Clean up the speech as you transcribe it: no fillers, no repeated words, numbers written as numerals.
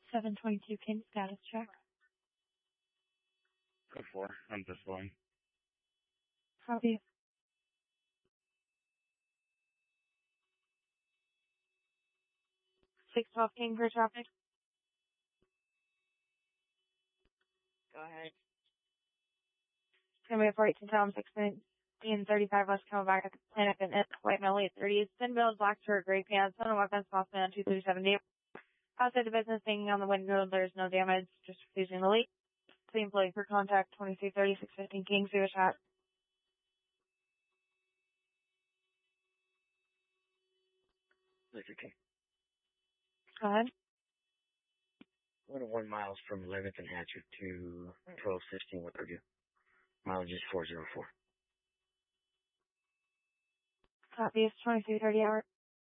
722 King status check. Code 4, I'm this line. Copy. Six 12 King for traffic. Go ahead. Gonna be a 42 Tom 6 minutes. In 35 West coming back at the Planet Fitness, white male late 30s, thin build, black shirt, gray pants, on a weapons, boss man, 2370. Outside the business, hanging on the window, there's no damage, just refusing the leak. The employee for contact, 2330, 615 King, see a shot. Okay. Go ahead. 1 miles from 11th and Hatchet to 1216 Woodview. Mileage is 404. Copy, it's 2330 hour.